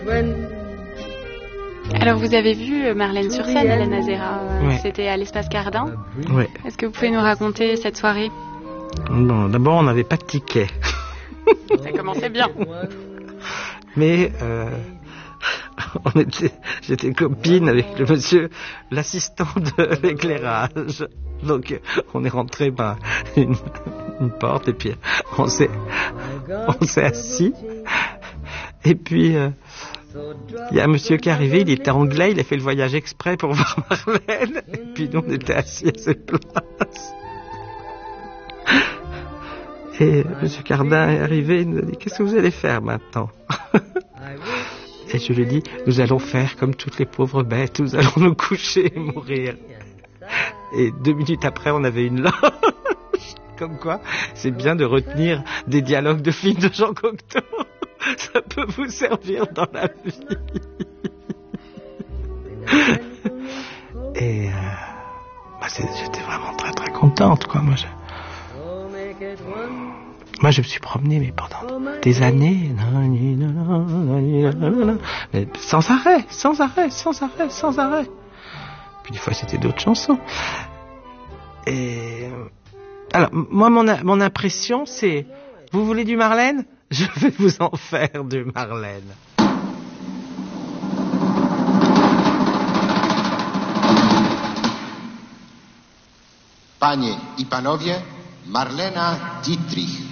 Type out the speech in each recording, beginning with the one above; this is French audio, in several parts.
Alors vous avez vu Marlène sur scène, Hélène Azera, Ouais. C'était à l'Espace Cardin. Ouais. Est-ce que vous pouvez nous raconter cette soirée? Bon, d'abord, on n'avait pas de ticket. Ça commençait bien. Mais j'étais copine avec le monsieur, l'assistant de l'éclairage. Donc on est rentré par une porte et puis on s'est assis. Et puis il y a un monsieur qui est arrivé, il était anglais, il a fait le voyage exprès pour voir Marlène. Et puis nous on était assis à ses places. Et monsieur Cardin est arrivé, il nous a dit: qu'est-ce que vous allez faire maintenant? Et je lui ai dit: nous allons faire comme toutes les pauvres bêtes, nous allons nous coucher et mourir. Et 2 minutes après, on avait une loge. Comme quoi, c'est bien de retenir des dialogues de films de Jean Cocteau. Ça peut vous servir dans la vie. Et j'étais vraiment très très contente, quoi. Moi, je me suis promené, mais pendant des années, mais sans arrêt. Puis des fois, c'était d'autres chansons. Et alors, moi, mon impression, c'est: vous voulez du Marlène? Je vais vous en faire du Marlène. Panie i panowie, Marlena Dietrich.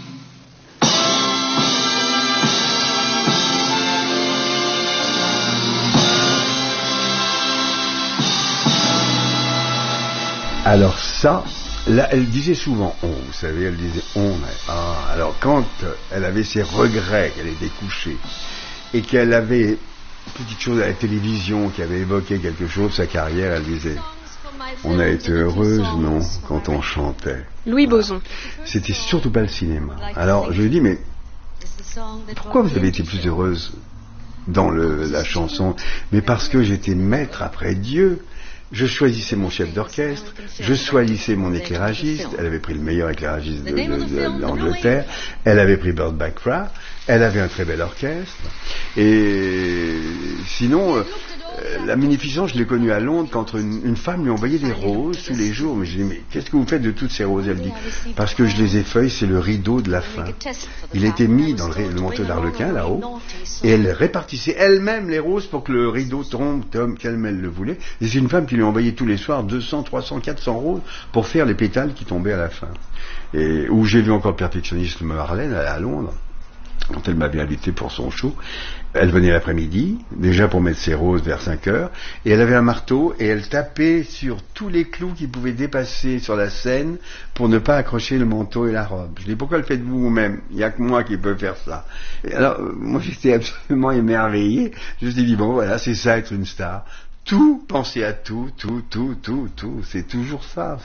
Alors ça, là, elle disait souvent on, vous savez, elle disait on. Alors quand elle avait ses regrets, qu'elle était couchée, et qu'elle avait petite chose à la télévision qui avait évoqué quelque chose de sa carrière, elle disait: on a été heureuse, non, quand on chantait. Louis Boson. C'était surtout pas le cinéma. Alors je lui dis: mais pourquoi vous avez été plus heureuse dans la chanson? Mais parce que j'étais maître après Dieu. Je choisissais mon chef d'orchestre, je choisissais mon éclairagiste. Elle avait pris le meilleur éclairagiste de l'Angleterre, elle avait pris Burt Bacharach, elle avait un très bel orchestre. Et sinon, la Munificence, je l'ai connue à Londres quand une femme lui envoyait des roses tous les jours. Mais je dis: mais qu'est-ce que vous faites de toutes ces roses? Elle dit: parce que je les effeuille, c'est le rideau de la fin. Il était mis dans le manteau d'Arlequin là-haut, et elle répartissait elle-même les roses pour que le rideau tombe comme elle le voulait. Et c'est une femme qui lui envoyait tous les soirs 200, 300, 400 roses pour faire les pétales qui tombaient à la fin. Et où j'ai vu encore le perfectionniste Marlène à Londres, quand elle m'avait invité pour son show. Elle venait l'après-midi, déjà pour mettre ses roses vers 5 heures, et elle avait un marteau, et elle tapait sur tous les clous qui pouvaient dépasser sur la scène pour ne pas accrocher le manteau et la robe. Je dis: pourquoi le faites-vous vous-même? Il n'y a que moi qui peux faire ça. Et alors, moi j'étais absolument émerveillé. Je me suis dit: bon voilà, c'est ça être une star. Tout, penser à tout, c'est toujours ça.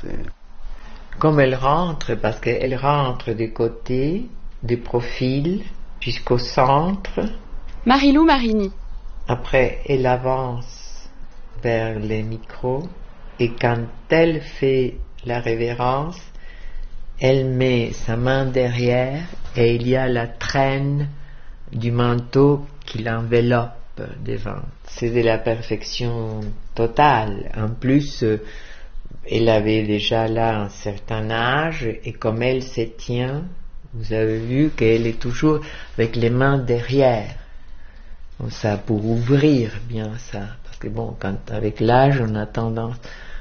Comme elle rentre, parce qu'elle rentre des côtés, des profils, jusqu'au centre. Marilou Marini. Après, elle avance vers les micros, et quand elle fait la révérence, elle met sa main derrière, et il y a la traîne du manteau qui l'enveloppe devant. C'est de la perfection totale. En plus, elle avait déjà là un certain âge, et comme elle se tient, vous avez vu qu'elle est toujours avec les mains derrière. Donc ça, pour ouvrir bien ça. Parce que bon, avec l'âge, on a tendance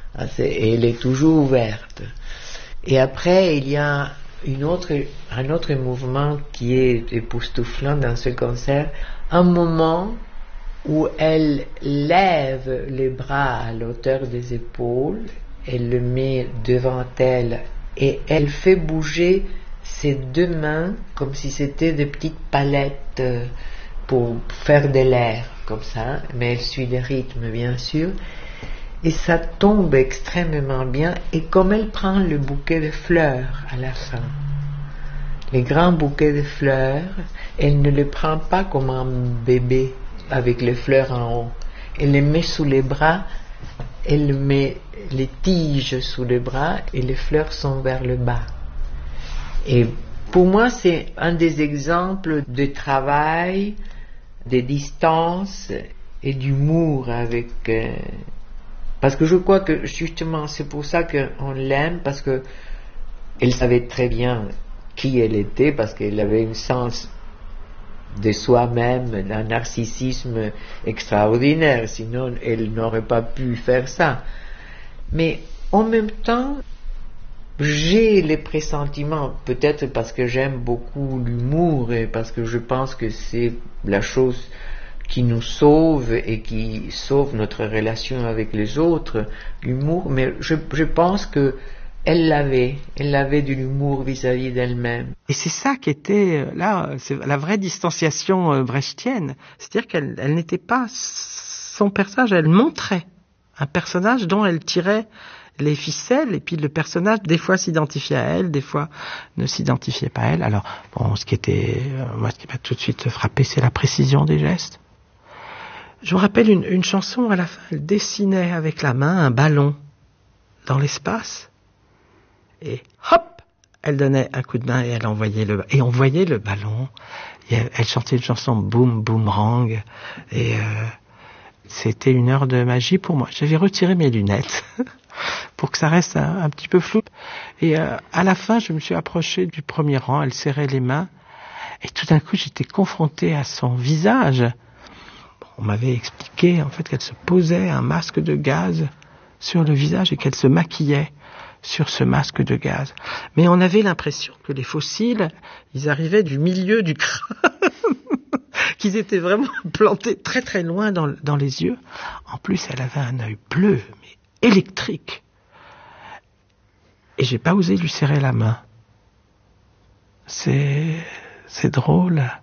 et elle est toujours ouverte. Et après, il y a un autre mouvement qui est époustouflant dans ce concert. Un moment où elle lève les bras à l'auteur des épaules, elle le met devant elle, et elle fait bouger ses 2 mains comme si c'était des petites palettes pour faire de l'air, comme ça, mais elle suit le rythme bien sûr, et ça tombe extrêmement bien. Et comme elle prend le bouquet de fleurs à la fin, les grands bouquets de fleurs, elle ne les prend pas comme un bébé avec les fleurs en haut, elle les met sous les bras, elle met les tiges sous les bras et les fleurs sont vers le bas. Et pour moi, c'est un des exemples de travail de distance et d'humour avec... parce que je crois que justement c'est pour ça qu'on l'aime, parce que elle savait très bien qui elle était, parce qu'elle avait un sens de soi-même, un narcissisme extraordinaire, sinon elle n'aurait pas pu faire ça. Mais en même temps, j'ai les pressentiments, peut-être parce que j'aime beaucoup l'humour et parce que je pense que c'est la chose qui nous sauve et qui sauve notre relation avec les autres, l'humour, mais je pense que elle l'avait de l'humour vis-à-vis d'elle-même. Et c'est ça qui était, là, c'est la vraie distanciation brechtienne. C'est-à-dire qu'elle n'était pas son personnage, elle montrait un personnage dont elle tirait les ficelles, et puis le personnage, des fois, s'identifiait à elle, des fois, ne s'identifiait pas à elle. Alors, bon, ce qui m'a tout de suite frappé, c'est la précision des gestes. Je me rappelle une chanson, à la fin, elle dessinait avec la main un ballon dans l'espace, et hop, elle donnait un coup de main et on voyait le ballon. Et elle chantait une chanson Boom Boomerang, et c'était une heure de magie pour moi. J'avais retiré mes lunettes pour que ça reste un petit peu flou. Et à la fin, je me suis approché du premier rang, elle serrait les mains, et tout d'un coup, j'étais confronté à son visage. On m'avait expliqué en fait qu'elle se posait un masque de gaz sur le visage et qu'elle se maquillait sur ce masque de gaz. Mais on avait l'impression que les fossiles, ils arrivaient du milieu du crâne, qu'ils étaient vraiment plantés très très loin dans les yeux. En plus, elle avait un œil bleu, mais électrique. Et j'ai pas osé lui serrer la main. C'est drôle.